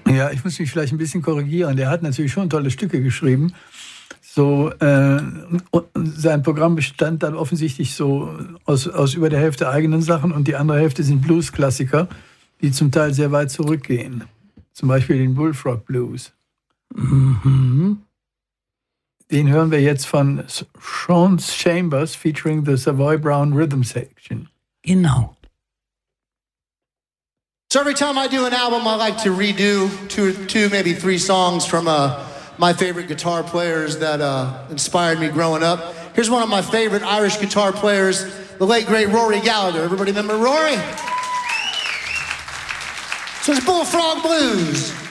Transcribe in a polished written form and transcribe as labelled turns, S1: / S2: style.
S1: Ja, ich muss mich vielleicht ein bisschen korrigieren. Der hat natürlich schon tolle Stücke geschrieben. So, sein Programm bestand dann offensichtlich so aus über der Hälfte eigenen Sachen und die andere Hälfte sind Blues-Klassiker, die zum Teil sehr weit zurückgehen. Zum Beispiel den Bullfrog Blues. Mhm. Den hören wir jetzt von Sean Chambers featuring the Savoy Brown Rhythm Section.
S2: Genau.
S3: So every time I do an album, I like to redo two, maybe three songs from my favorite guitar players that inspired me growing up. Here's one of my favorite Irish guitar players, the late, great Rory Gallagher. Everybody remember Rory? So it's Bullfrog Blues.